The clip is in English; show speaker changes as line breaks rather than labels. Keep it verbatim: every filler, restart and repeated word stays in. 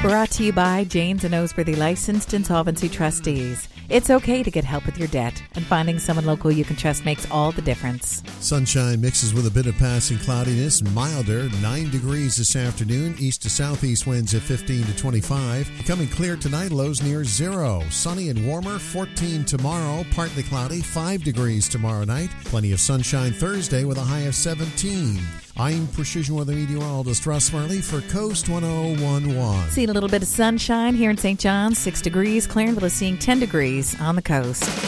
Brought to you by Janes and Osworthy Licensed Insolvency Trustees. It's okay to get help with your debt, and finding someone local you can trust makes all the difference.
Sunshine mixes with a bit of passing cloudiness, milder, nine degrees this afternoon, east to southeast winds at fifteen to twenty-five. Becoming clear tonight, lows near zero. Sunny and warmer, fourteen tomorrow, partly cloudy, five degrees tomorrow night. Plenty of sunshine Thursday with a high of seventeen. I'm Precision Weather Meteorologist Russ Marley for Coast one oh one point one.
Seeing a little bit of sunshine here in Saint John's, six degrees. Clarenville is seeing ten degrees on the coast.